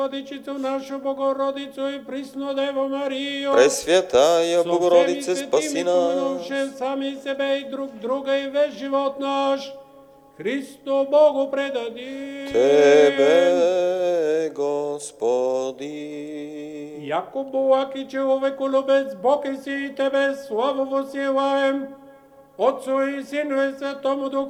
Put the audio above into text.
Владичицу нашу Богородицу и Пресну Деву Марию, Пресвятая со Богородице, всеми спаси святыми, нас. помянувши сами себя и друг друга и весь живот наш, Христу Богу предадим. Тебе, Господи. Яко Бог и человеколюбец Бог и си, и Тебе славу воссилаем, Отцу и Сину и Святому Духу,